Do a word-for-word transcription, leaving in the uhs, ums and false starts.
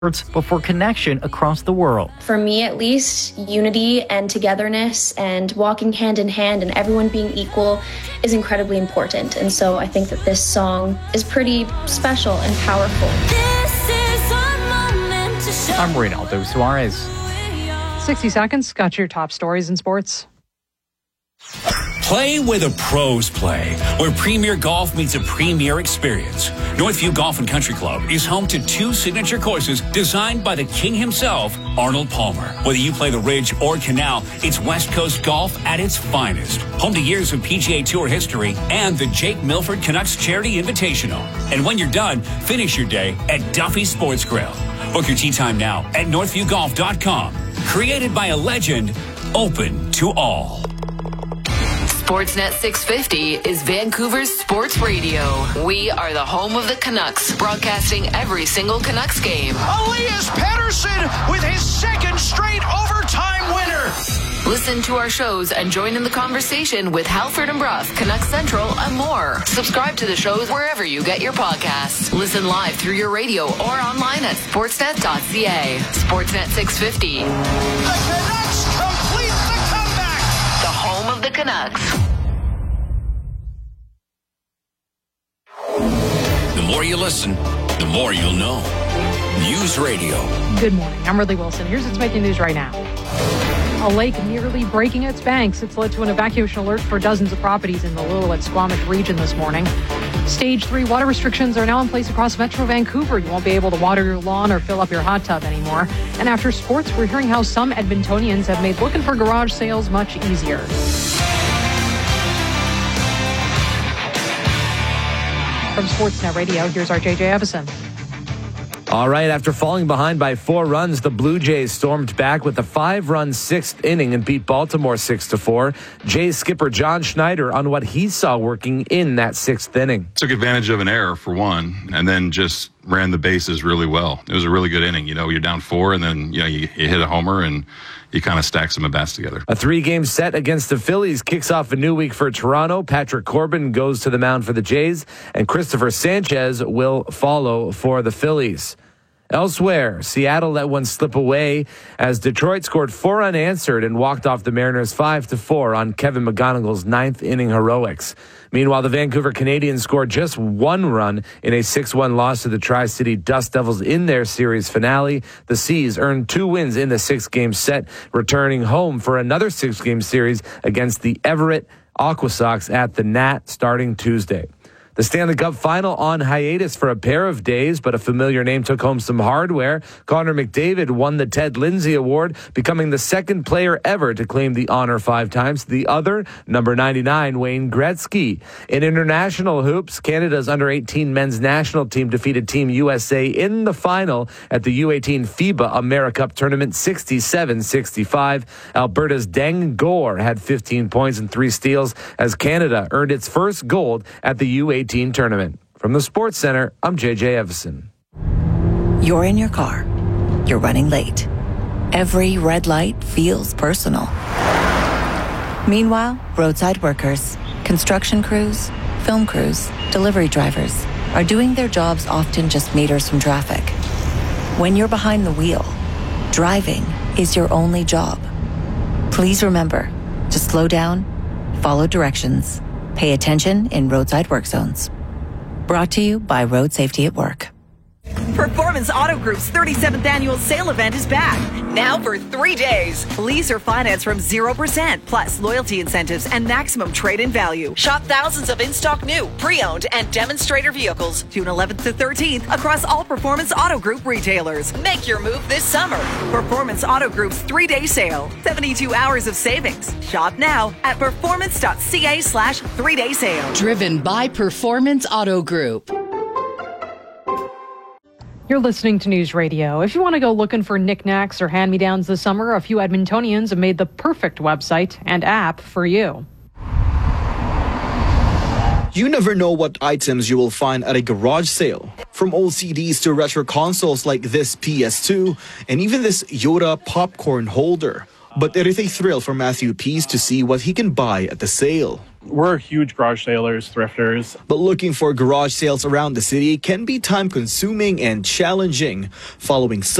but for connection across the world. For me, at least, unity and togetherness and walking hand in hand and everyone being equal is incredibly important. And so I think that this song is pretty special and powerful. This is our moment to show. I'm Reynaldo Suarez. sixty seconds, got your top stories in sports. Play where the pros play, where Premier Golf meets a premier experience. Northview Golf and Country Club is home to two signature courses designed by the king himself, Arnold Palmer. Whether you play the Ridge or Canal, it's West Coast golf at its finest. Home to years of P G A Tour history and the Jake Milford Canucks Charity Invitational. And when you're done, finish your day at Duffy Sports Grill. Book your tee time now at northview golf dot com. Created by a legend, open to all. Sportsnet six fifty is Vancouver's sports radio. We are the home of the Canucks, broadcasting every single Canucks game. Elias Pettersson with his second straight overtime winner. Listen to our shows and join in the conversation with Halford and Brough, Canucks Central, and more. Subscribe to the shows wherever you get your podcasts. Listen live through your radio or online at sportsnet dot c a. Sportsnet six fifty. The Canucks complete the comeback. The home of the Canucks. The more you listen, the more you'll know. News Radio. Good morning. I'm Ridley Wilson. Here's what's making news right now. A lake nearly breaking its banks. It's led to an evacuation alert for dozens of properties in the Lillooet-Squamish region this morning. Stage three water restrictions are now in place across Metro Vancouver. You won't be able to water your lawn or fill up your hot tub anymore. And after sports, we're hearing how some Edmontonians have made looking for garage sales much easier. From Sportsnet Radio, here's our J J Evison. All right, after falling behind by four runs, the Blue Jays stormed back with a five-run sixth inning and beat Baltimore six to four. Jays skipper John Schneider on what he saw working in that sixth inning. Took advantage of an error for one, and then just ran the bases really well. It was a really good inning. You know, you're down four, and then you know you, you hit a homer, and you kind of stack some at-bats together. A three-game set against the Phillies kicks off a new week for Toronto. Patrick Corbin goes to the mound for the Jays, and Christopher Sanchez will follow for the Phillies. Elsewhere, Seattle let one slip away as Detroit scored four unanswered and walked off the Mariners five to four on Kevin McGonigal's ninth inning heroics. Meanwhile, the Vancouver Canadians scored just one run in a six one loss to the Tri-City Dust Devils in their series finale. The Seas earned two wins in the six-game set, returning home for another six-game series against the Everett Aquasox at the Nat starting Tuesday. The Stanley Cup final on hiatus for a pair of days, but a familiar name took home some hardware. Connor McDavid won the Ted Lindsay Award, becoming the second player ever to claim the honor five times. The other, number ninety-nine, Wayne Gretzky. In international hoops, Canada's under eighteen men's national team defeated Team U S A in the final at the U eighteen FIBA AmeriCup tournament sixty-seven sixty-five. Alberta's Deng Gore had fifteen points and three steals as Canada earned its first gold at the U eighteen tournament. From the Sports Center, I'm J J Evison. You're in your car. You're running late. Every red light feels personal. Meanwhile, roadside workers, construction crews, film crews, delivery drivers are doing their jobs often just meters from traffic. When you're behind the wheel, driving is your only job. Please remember to slow down, follow directions, pay attention in roadside work zones. Brought to you by Road Safety at Work. Performance Auto Group's thirty-seventh annual sale event is back. Now for three days. Lease or finance from zero percent, plus loyalty incentives and maximum trade-in value. Shop thousands of in-stock new, pre-owned, and demonstrator vehicles June eleventh to thirteenth across all Performance Auto Group retailers. Make your move this summer. Performance Auto Group's three-day sale. seventy-two hours of savings. Shop now at performance.ca slash three-day sale. Driven by Performance Auto Group. You're listening to News Radio. If you want to go looking for knickknacks or hand-me-downs this summer, a few Edmontonians have made the perfect website and app for you. You never know what items you will find at a garage sale. From old C Ds to retro consoles like this P S two and even this Yoda popcorn holder. But it is a thrill for Matthew Pease to see what he can buy at the sale. We're huge garage sailors, thrifters. But looking for garage sales around the city can be time consuming and challenging. Following